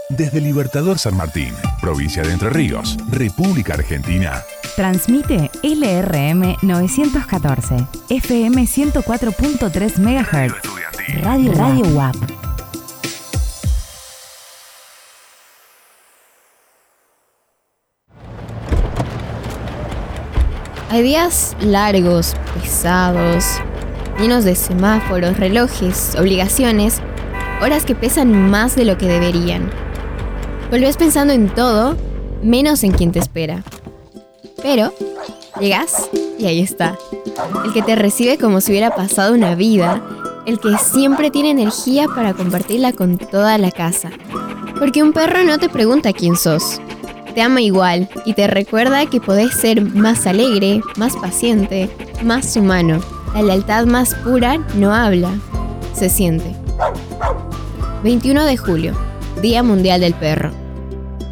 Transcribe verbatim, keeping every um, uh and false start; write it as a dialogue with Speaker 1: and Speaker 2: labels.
Speaker 1: Desde Libertador San Martín, provincia de Entre Ríos, República Argentina.
Speaker 2: Transmite L R M novecientos catorce, F M ciento cuatro punto tres megahertz. Radio Radio U A P.
Speaker 3: Hay días largos, pesados, llenos de semáforos, relojes, obligaciones, horas que pesan más de lo que deberían. Volvés pensando en todo, menos en quien te espera. Pero llegas y ahí está. El que te recibe como si hubiera pasado una vida. El que siempre tiene energía para compartirla con toda la casa. Porque un perro no te pregunta quién sos. Te ama igual y te recuerda que podés ser más alegre, más paciente, más humano. La lealtad más pura no habla, se siente. veintiuno de julio, Día Mundial del Perro.